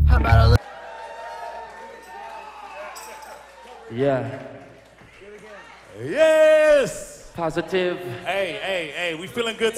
How about a little? Yeah. Yes! Positive. Hey, we feeling good